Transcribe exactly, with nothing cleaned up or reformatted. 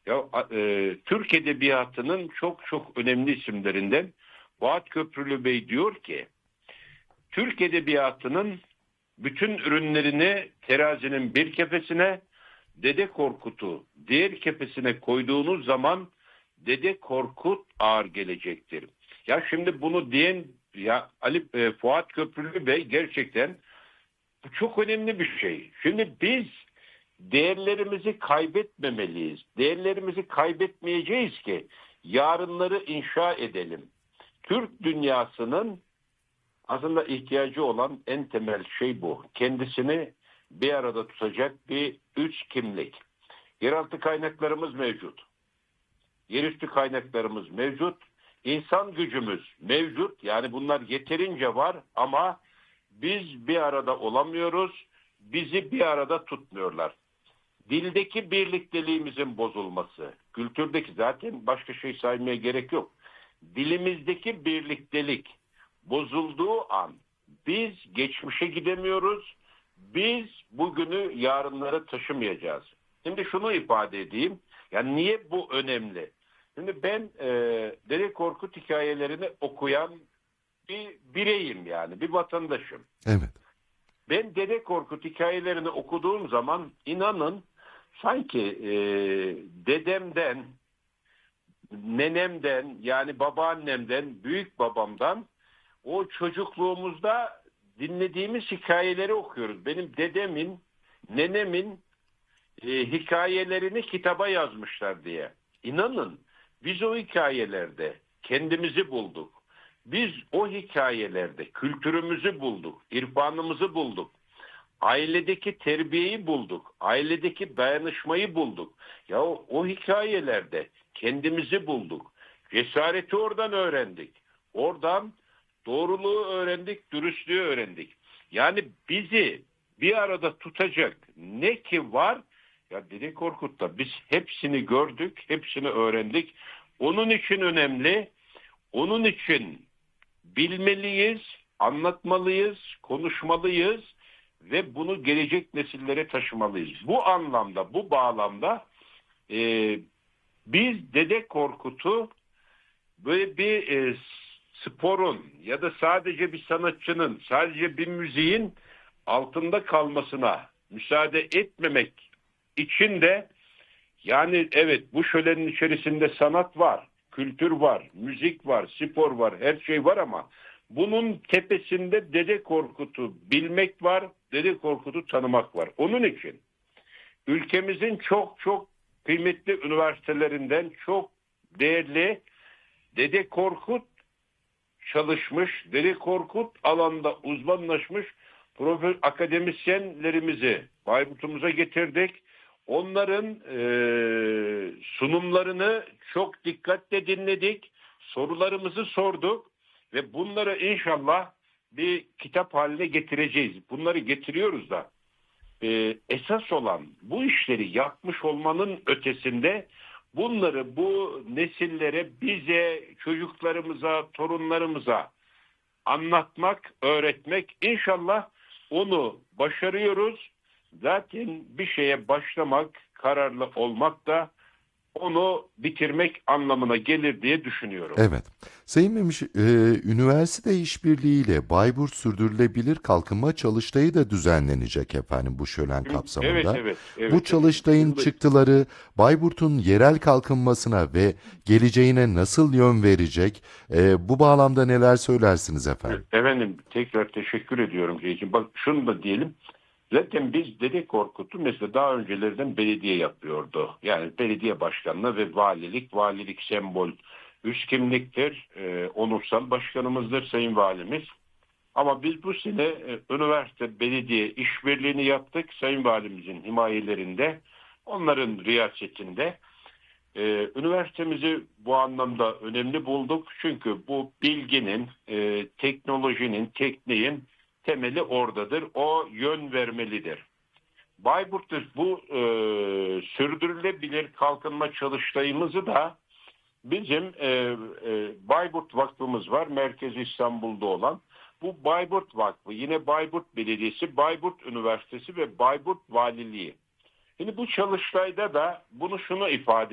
Ya e, Türk Edebiyatı'nın çok çok önemli isimlerinden Fuat Köprülü Bey diyor ki, Türk Edebiyatı'nın bütün ürünlerini terazinin bir kefesine, Dede Korkut'u diğer kefesine koyduğunuz zaman Dede Korkut ağır gelecektir. Ya şimdi bunu diyen ya Ali e, Fuat Köprülü Bey gerçekten bu çok önemli bir şey. Şimdi biz değerlerimizi kaybetmemeliyiz. Değerlerimizi kaybetmeyeceğiz ki yarınları inşa edelim. Türk dünyasının aslında ihtiyacı olan en temel şey bu. Kendisini bir arada tutacak bir üç kimlik. Yeraltı kaynaklarımız mevcut. Yerüstü kaynaklarımız mevcut. İnsan gücümüz mevcut. Yani bunlar yeterince var ama biz bir arada olamıyoruz. Bizi bir arada tutmuyorlar. Dildeki birlikteliğimizin bozulması, kültürdeki zaten başka şey saymaya gerek yok. Dilimizdeki birliktelik bozulduğu an biz geçmişe gidemiyoruz. Biz bugünü yarınlara taşımayacağız. Şimdi şunu ifade edeyim. Yani niye bu önemli? Şimdi ben e, Dede Korkut hikayelerini okuyan bir bireyim, yani bir vatandaşım. Evet. Ben Dede Korkut hikayelerini okuduğum zaman inanın sanki e, dedemden, nenemden, yani babaannemden, büyük babamdan o çocukluğumuzda dinlediğimiz hikayeleri okuyoruz. Benim dedemin, nenemin e, hikayelerini kitaba yazmışlar diye. İnanın biz o hikayelerde kendimizi bulduk. Biz o hikayelerde kültürümüzü bulduk, irfanımızı bulduk. Ailedeki terbiyeyi bulduk. Ailedeki dayanışmayı bulduk. Ya o, o hikayelerde kendimizi bulduk. Cesareti oradan öğrendik. Oradan doğruluğu öğrendik, dürüstlüğü öğrendik. Yani bizi bir arada tutacak ne ki var? Ya Dede Korkut'ta biz hepsini gördük, hepsini öğrendik. Onun için önemli. Onun için bilmeliyiz, anlatmalıyız, konuşmalıyız ve bunu gelecek nesillere taşımalıyız. Bu anlamda, bu bağlamda e, biz Dede Korkut'u böyle bir e, sporun ya da sadece bir sanatçının, sadece bir müziğin altında kalmasına müsaade etmemek için de, yani evet, bu şölenin içerisinde sanat var, kültür var, müzik var, spor var, her şey var ama bunun tepesinde Dede Korkut'u bilmek var, Dede Korkut'u tanımak var. Onun için ülkemizin çok çok kıymetli üniversitelerinden çok değerli Dede Korkut çalışmış, Dede Korkut alanda uzmanlaşmış profesör akademisyenlerimizi Bayburt'umuza getirdik. Onların e, sunumlarını çok dikkatle dinledik, sorularımızı sorduk ve bunları inşallah bir kitap haline getireceğiz. Bunları getiriyoruz da e, esas olan bu işleri yapmış olmanın ötesinde bunları bu nesillere, bize, çocuklarımıza, torunlarımıza anlatmak, öğretmek, inşallah onu başarıyoruz. Zaten bir şeye başlamak, kararlı olmak da onu bitirmek anlamına gelir diye düşünüyorum. Evet. Sayın Memiş, e, üniversite işbirliğiyle Bayburt Sürdürülebilir Kalkınma Çalıştayı da düzenlenecek efendim bu şölen kapsamında. Evet, evet, evet. Bu çalıştayın evet. çıktıları Bayburt'un yerel kalkınmasına ve geleceğine nasıl yön verecek? E, bu bağlamda neler söylersiniz efendim? Efendim tekrar teşekkür ediyorum. Bak şunu da diyelim. Zaten biz Dede Korkut'u mesela daha öncelerden belediye yapıyordu. Yani belediye başkanlığı ve valilik, valilik sembol üst kimliktir. E, onursal başkanımızdır Sayın Valimiz. Ama biz bu sene e, üniversite belediye işbirliğini yaptık. Sayın Valimizin himayelerinde, onların riyasetinde. E, üniversitemizi bu anlamda önemli bulduk. Çünkü bu bilginin, e, teknolojinin, tekniğin temeli oradadır. O yön vermelidir. Bayburt'ta bu e, sürdürülebilir kalkınma çalıştayımızı da bizim e, e, Bayburt Vakfımız var. Merkezi İstanbul'da olan. Bu Bayburt Vakfı, yine Bayburt Belediyesi, Bayburt Üniversitesi ve Bayburt Valiliği. Şimdi bu çalıştayda da bunu şunu ifade